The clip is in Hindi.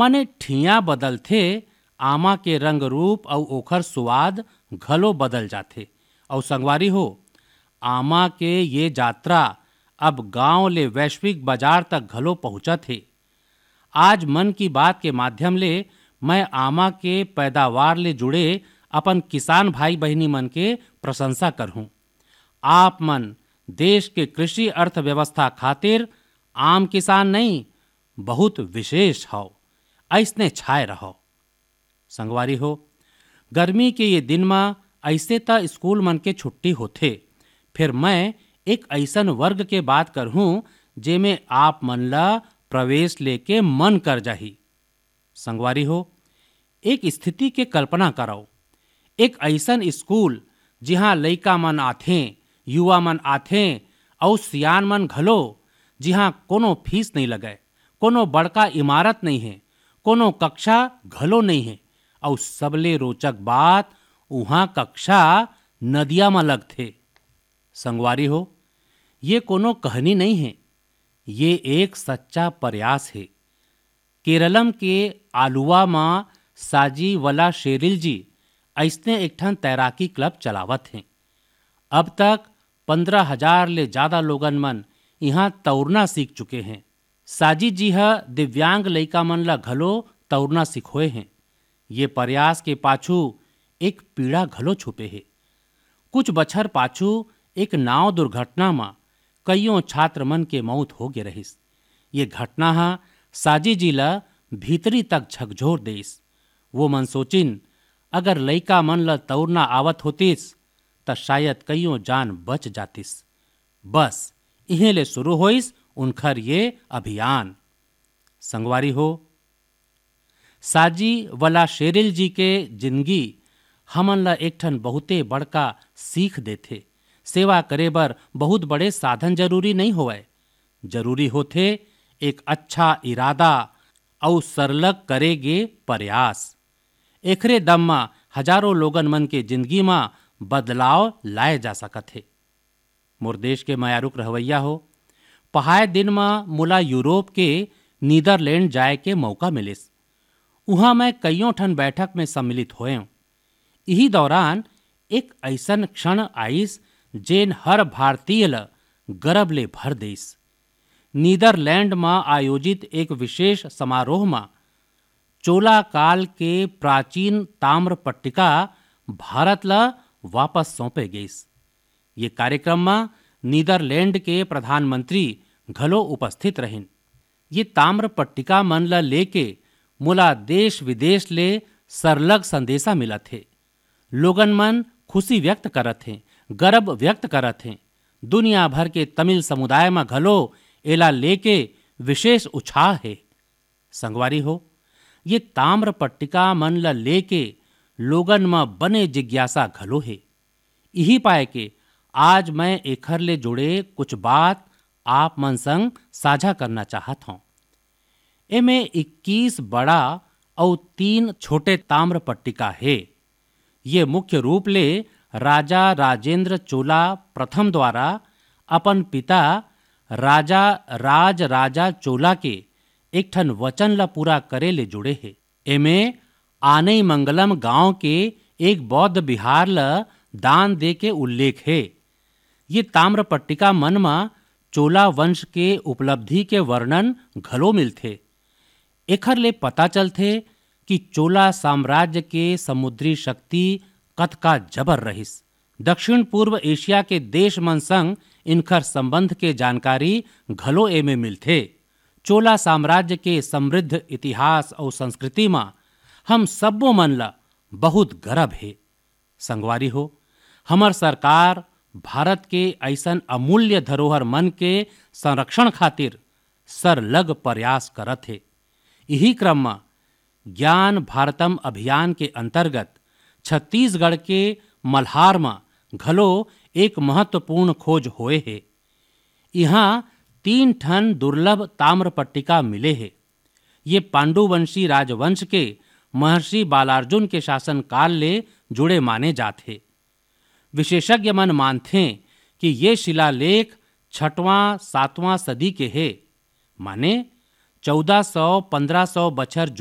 माने ठिया बदलथे, आमा के रंग रूप और ओखर स्वाद घलो बदल जाथे। और संगवारी हो, आमा के ये यात्रा अब गांव ले वैश्विक बाजार तक घलो पहुंचत हे। आज मन की बात के माध्यम ले मैं आमा के पैदावार ले जुड़े अपन किसान भाई बहनी मन के प्रशंसा करहूं। आप मन देश के कृषि अर्थव्यवस्था खातिर आम किसान नहीं, बहुत विशेष हो, ऐसने छाए रहो। संगवारी हो, गर्मी के ये दिन में ऐसे त स्कूल मन के छुट्टी होथे, फिर मैं एक ऐसन वर्ग के बात करहूं जेमे आप मन ला प्रवेश लेके मन कर जाही। संगवारी हो, एक स्थिति के कल्पना करो, एक ऐसन स्कूल जिहाँ लइका मन आथे, युवा मन आथे और सियान मन घलो, जिहाँ कोनो फीस नहीं लगे, कोनो बड़का इमारत नहीं है, कोनो कक्षा घलो नहीं है, और सबले रोचक बात उहाँ कक्षा नदिया में लगथे। संगवारी हो, ये कोनो कहानी नहीं है, ये एक सच्चा प्रयास है। केरलम के आलुवा में साजी वला शेरिल जी ऐसने एक ठन तैराकी क्लब चलावत हैं। अब तक 15,000 ले ज्यादा लोगन मन यहाँ तैरना सीख चुके हैं। साजी जी ह दिव्यांग लइका मन ला घलो तैरना सिखोए हैं। ये प्रयास के पाछू एक पीड़ा घलो छुपे है। कुछ बछर पाछू एक नाव दुर्घटना में कईयों छात्र मन के मौत हो गए रहिस। ये घटना हा साजी जी ला भीतरी तक झकझोर देस। वो मन सोचिन, अगर लइका मन ला तैरना आवत होतिस त शायद कईयों जान बच जातिस। बस इहे ले शुरू होइस उनखर ये अभियान। संगवारी हो, साजी वला शेरिल जी के जिंदगी हमन ला एक ठन बहुते बड़का सीख देथे। सेवा करे बर बहुत बड़े साधन जरूरी नहीं होवे, जरूरी होथे एक अच्छा इरादा और सरलग करेगे प्रयास। एकरे दम में हजारों लोगन मन के जिंदगी में बदलाव लाए जा सकत है। मोर देश के मायारुक रहवैया हो, पहाड़ दिन में मुला यूरोप के नीदरलैंड जाए के मौका मिलिस। उहाँ मैं कईयों ठन बैठक में सम्मिलित होए। यही दौरान एक ऐसन क्षण आइस जेन हर भारतीय ल गर्व ले भर देस। नीदरलैंड में आयोजित एक विशेष समारोह में चोला काल के प्राचीन ताम्र पट्टिका भारत ला वापस सौंपे गईस। ये कार्यक्रम में नीदरलैंड के प्रधानमंत्री घलो उपस्थित रहिन। ये ताम्र पट्टिका मन ला लेके मुला देश विदेश ले सरलग संदेशा मिलत है। लोगन मन खुशी व्यक्त करत हैं, गर्व व्यक्त करत हैं। दुनिया भर के तमिल समुदाय में घलो एला लेके विशेष उत्साह है। संगवारी हो, ये ताम्र पट्टिका मन ला लेके लोगन में बने जिज्ञासा घलो है। यही पाए के आज मैं एखर ले जुड़े कुछ बात आप मन संग साझा करना चाहत हूँ। एमे 21 बड़ा और 3 छोटे ताम्र पट्टिका है। ये मुख्य रूप ले राजा राजेंद्र चोला प्रथम द्वारा अपन पिता राजा चोला के एक ठन वचन ला पूरा करे ले जुड़े है। एमे आनई मंगलम गांव के एक बौद्ध विहार ला दान दे के उल्लेख है। ये ताम्र पट्टिका मन में चोला वंश के उपलब्धि के वर्णन घलो मिलथे। एखर ले पता चलथे कि चोला साम्राज्य के समुद्री शक्ति कतका जबर रहिस। दक्षिण पूर्व एशिया के देश मन संग इनकर संबंध के जानकारी घलो एमे मिलथे। चोला साम्राज्य के समृद्ध इतिहास और संस्कृति में हम सबो मन ला बहुत गर्व है। संगवारी हो, हमर सरकार भारत के ऐसन अमूल्य धरोहर मन के संरक्षण खातिर सरलग प्रयास करत है। यही क्रम में ज्ञान भारतम अभियान के अंतर्गत छत्तीसगढ़ के मल्हार में घलो एक महत्वपूर्ण खोज होए है। यहाँ 3 ठन दुर्लभ ताम्र पट्टिका मिले हैं। ये पांडुवंशी राजवंश के महर्षि बालार्जुन के शासन काल ले जुड़े माने जाते। विशेषज्ञ मन मानते कि ये शिलालेख 6वां 7वां सदी के है, माने 1400-1500 बछर